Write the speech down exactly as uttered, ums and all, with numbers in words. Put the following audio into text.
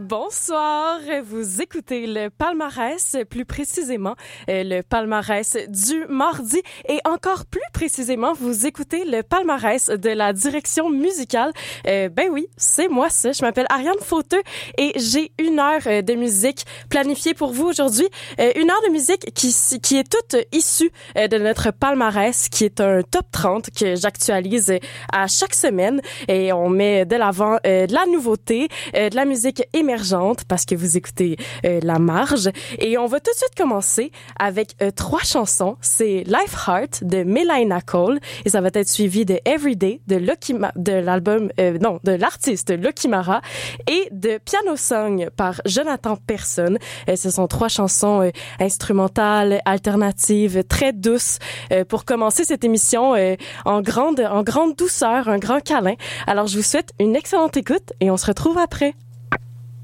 Bonsoir, vous écoutez le palmarès, plus précisément euh, le palmarès du mardi et encore plus précisément, vous écoutez le palmarès de la direction musicale. Euh, ben oui, c'est moi ça, je m'appelle Ariane Fauteux et j'ai une heure de musique planifiée pour vous aujourd'hui. Euh, une heure de musique qui, qui est toute issue euh, de notre palmarès, qui est un top trente que j'actualise à chaque semaine et on met de l'avant euh, de la nouveauté, euh, de la musique émergente parce que vous écoutez euh, La Marge. Et on va tout de suite commencer avec euh, trois chansons. C'est Life Heart de Melaina Cole et ça va être suivi de Everyday de Lokima, de l'album, euh, non, de l'artiste Lokimara et de Piano Song par Jonathan Persson. Euh, ce sont trois chansons euh, instrumentales, alternatives, très douces euh, pour commencer cette émission euh, en grande, en grande douceur, un grand câlin. Alors je vous souhaite une excellente écoute et on se retrouve après.